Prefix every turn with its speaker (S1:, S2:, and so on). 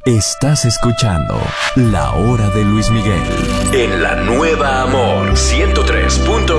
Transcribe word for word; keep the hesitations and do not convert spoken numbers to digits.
S1: Estás escuchando La Hora de Luis Miguel en la Nueva Amor ciento tres punto